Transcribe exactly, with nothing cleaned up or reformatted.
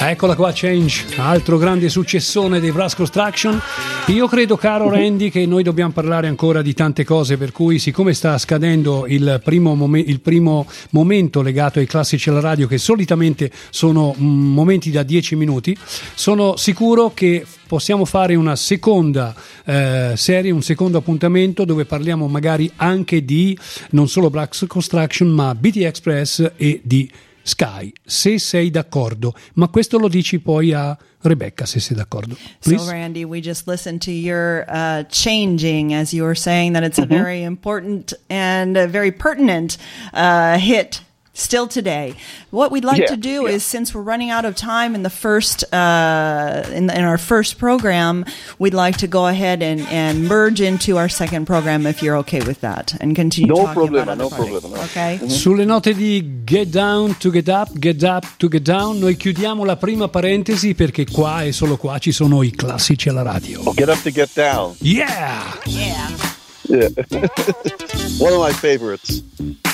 Eccola qua, Change, altro grande successone dei Brass Construction. Io credo, caro Randy, che noi dobbiamo parlare ancora di tante cose, per cui siccome sta scadendo il primo, mom- il primo momento legato ai classici alla radio, che solitamente sono mm, momenti da dieci minuti, sono sicuro che possiamo fare una seconda eh, serie, un secondo appuntamento dove parliamo magari anche di non solo Brass Construction ma B T Express e di Sky, se sei d'accordo, ma questo lo dici poi a Rebecca, se sei d'accordo. Please. So Randy, we just listened to your uh, changing, as you were saying that it's mm-hmm. a very important and a very pertinent uh, hit still today. What we'd like yeah, to do yeah. is, since we're running out of time in the first uh, in, the, in our first program, we'd like to go ahead and, and merge into our second program, if you're okay with that, and continue no talking problem, about no other projects. problem. Okay. Mm-hmm. Sulle note di Get Down to Get Up, Get Up to Get Down, noi chiudiamo la prima parentesi perché qua e solo qua ci sono i classici alla radio. Oh, get up to get down. Yeah! Yeah. Yeah. One of my favorites.